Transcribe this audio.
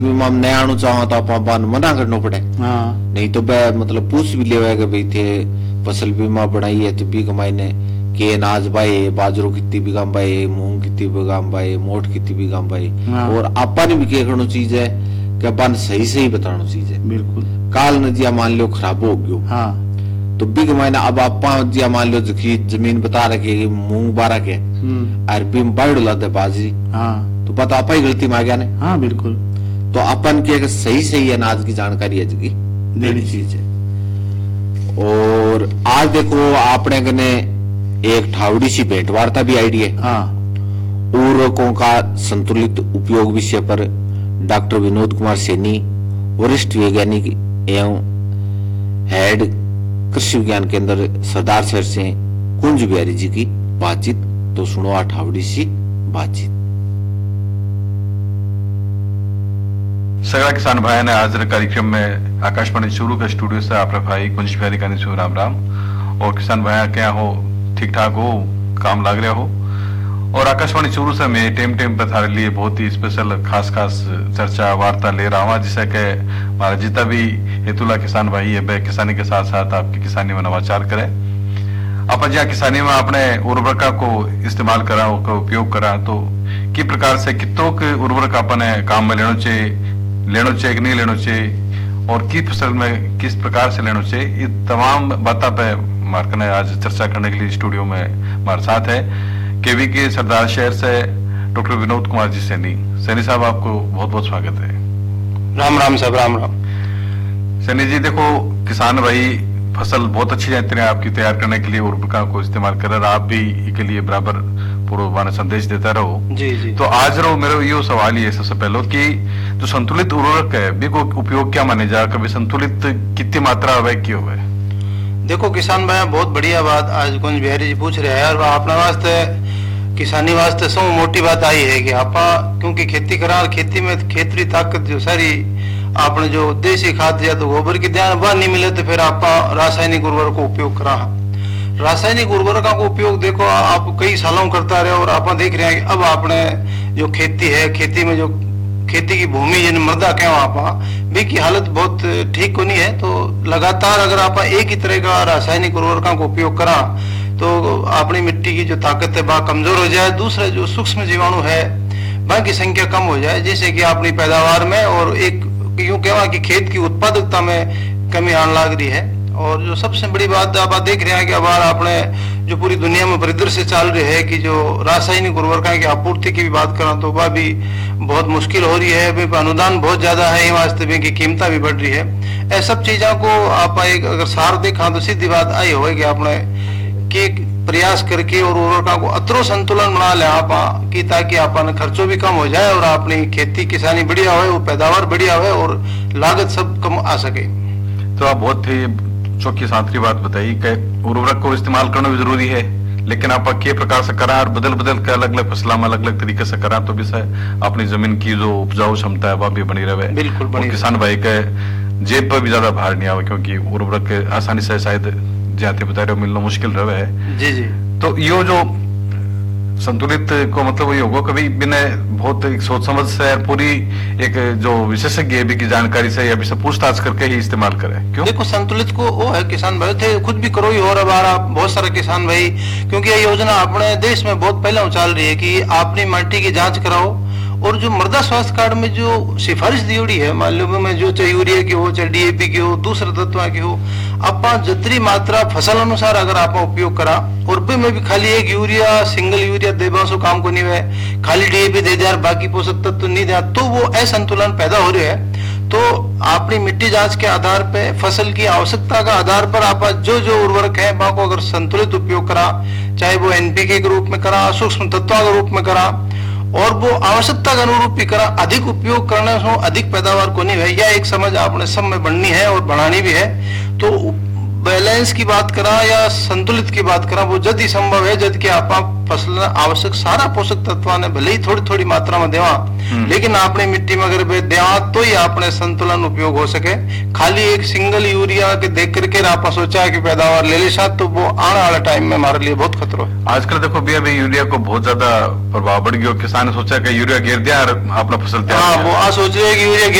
बीमा में नहीं आना चाहो तो अपन मना करना पड़े। नहीं तो मतलब पूछ भी लेगा कि भाई थे फसल बीमा बनाई है तो भी कमाई ने के अनाज भाई बाजरो कितनी बीघा भाई, मूंग कितनी बीघा भाई, मोट कितनी बीघा भाई, और अपन भी क्या करना चीज है कि अपन सही बताना चीज है। बिल्कुल काल नदिया मान लो खराब हो गयो तो भी कमाई ना अब आप जिया मान लो जमीन बता रखे कि मूंग बारा के अरबी में बाढ़ लाते बाजरी, तो पता आपा ही गलती में आ गया ने। हाँ बिल्कुल। तो अपन के सही अनाज की जानकारी है जी देनी चीज है। और आज देखो आपने कने एक ठावड़ी सी भेंट वार्ता भी आई है। उर्वरकों का संतुलित उपयोग विषय पर डॉक्टर विनोद कुमार सैनी, वरिष्ठ वैज्ञानिक एवं हेड कृषि विज्ञान केंद्र सरदार शहर से कुंज बिहारी जी की बातचीत। तो सुनो आ ठावड़ी सी बातचीत। सगळ्या किसान भाई ने आज कार्यक्रम में आकाशवाणी चूरू के स्टूडियो से आपरे भाई कुंज बिहारी का निशु राम राम। और किसान भाई क्या हो, ठीक ठाक हो, काम लाग रहा हो। और आकाशवाणी चूरू से मैं टेम पे थारे लिए बहुत ही स्पेशल खास चर्चा वार्ता ले रहा हूँ, जिससे कि हमारा जितना भी हेतुला किसान भाई है किसानी के साथ साथ आपकी किसानी में नवाचार करे। आप जहाँ किसानी में आपने उर्वरका को इस्तेमाल करा, उपयोग करा, तो किस प्रकार से कितों उर्वरक अपने काम में लेना चाहिए कि नहीं लेना चाहिए, और किस फसल में किस प्रकार से लेना चाहिए, ये तमाम बातों पे मार्कने आज चर्चा करने के लिए स्टूडियो में हमारे साथ है केवी के सरदार शहर से डॉक्टर विनोद कुमार जी सैनी साहब, आपको बहुत बहुत स्वागत है। राम राम साहब, राम राम। सैनी जी देखो, किसान भाई फसल बहुत अच्छी तरह आपकी तैयार करने के लिए उर्वरका को इस्तेमाल कर रहे, आप भी के लिए बराबर पूर्व संदेश देता रहो। जी। तो आज मेरा ये सवाल ही है सबसे पहले कि जो संतुलित उर्वरक है भी को उपयोग क्या माने जा, कभी संतुलित कितनी मात्रा हुए क्यों हुए? देखो किसान भाई बहुत बढ़िया बात आज कुंज बिहारी जी पूछ रहे हैं यार। अपना वास्ते किसानी वास्ते सब मोटी बात आई है कि आपा क्योंकि खेती करा, खेती में खेतरी ताकत जो सारी आपने जो देसी खाद या तो गोबर की ध्यान वह नहीं मिले तो फिर आप रासायनिक उर्वरक को उपयोग करा। रासायनिक उर्वरकों को उपयोग देखो आप कई सालों करता रहे, और आप देख रहे हैं कि अब आपने जो खेती है, खेती में जो खेती की भूमि जिन मृदा क्या आप भी की हालत बहुत ठीक को नहीं है। तो लगातार अगर आप एक ही तरह का रासायनिक उर्वरकों को उपयोग करा तो अपनी मिट्टी की जो ताकत है वह कमजोर हो जाए, दूसरे जो सूक्ष्म जीवाणु है वह की संख्या कम हो जाए, जिससे कि अपनी पैदावार में और एक यूं कहवा कि खेत की उत्पादकता में कमी आने लग रही है। और जो सबसे बड़ी बात आप देख रहे हैं कि अब आपने जो पूरी दुनिया में परिदृश्य चल रहे है कि जो रासायनिक उर्वरकों की आपूर्ति की भी बात करें तो वह भी बहुत मुश्किल हो रही है, अनुदान बहुत ज्यादा है, वास्तव में की कीमत भी बढ़ रही है। ऐ सब चीजों को आप एक अगर सार देखा तो सीधी बात आई हो कि आपने के प्रयास करके और उर्वरकों को अतरो संतुलन बना ले आप कि ताकि अपन खर्चों भी कम हो जाए और अपनी खेती किसानी बढ़िया हो, पैदावार बढ़िया हो और लागत सब कम आ सके। तो आप बहुत ही चौकी सातरी बात बताई कि उर्वरक को इस्तेमाल करना भी जरूरी है, लेकिन आप के प्रकार से करा और बदल के अलग अलग फसलों में अलग अलग तरीके से करा तो भी अपनी जमीन की जो उपजाऊ क्षमता है वह भी बनी रहे। बिल्कुल बनी। किसान भाई के जेब पर भी ज्यादा भार नहीं आवे, क्योंकि उर्वरक आसानी से शायद जाते बता रहे हो मिलना मुश्किल रहे है। जी। तो यो जो संतुलित को मतलब ये होगा कभी बिना बहुत सोच समझ से पूरी एक जो विशेषज्ञ भी की जानकारी से या भी सब पूछताछ करके ही इस्तेमाल करे। क्यों? देखो संतुलित को वो है किसान भाई थे खुद भी करो ही हो रहा बहुत सारे किसान भाई, क्योंकि ये योजना अपने देश में बहुत पहले चल रही है कि अपनी माटी की जांच कराओ और जो मृदा स्वास्थ्य कार्ड में जो सिफारिश दी हुई है मालूम में जो चाहे यूरिया की हो चाहे डीएपी की हो दूसरे तत्व की हो, आप जितनी मात्रा फसल अनुसार अगर आप उपयोग करा और में भी खाली एक यूरिया सिंगल यूरिया देवा सो काम को नहीं है, खाली डीएपी दे दिया बाकी पोषक तत्व नहीं दिया तो वो असंतुलन पैदा हो रहा है। तो अपनी मिट्टी जांच के आधार पे फसल की आवश्यकता का आधार पर आप जो जो उर्वरक है वहां को अगर संतुलित उपयोग करा, चाहे वो एनपीके के रूप में करा, सूक्ष्म तत्वों के रूप में करा और वो आवश्यकता के अनुरूप भी करा, अधिक उपयोग करने से अधिक पैदावार को नहीं है, यह एक समझ आपने सब में बढ़नी है और बढ़ानी भी है। तो बैलेंस की बात करा या संतुलित की बात करा वो जद ही संभव है जद कि आप फसल आवश्यक सारा पोषक तत्व ने भले ही थोड़ी थोड़ी मात्रा में देवा लेकिन आपने मिट्टी में अगर देवा तो ही आपने संतुलन उपयोग हो सके। खाली एक सिंगल यूरिया के देख करके आप सोचा है कि पैदावार ले ले साथ तो वो आने वाला टाइम में हमारे लिए बहुत खतरा है। आजकल देखो भैया भाई यूरिया को बहुत ज्यादा प्रभाव बढ़ गया, किसान ने सोचा कि यूरिया गिर दिया और अपना फसल तैयार हाँ वो सोच रहे हैं कि यूरिया